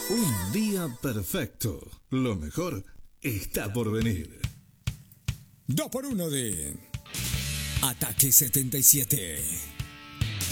Un día perfecto. Lo mejor está por venir. 2x1 de Ataque 77.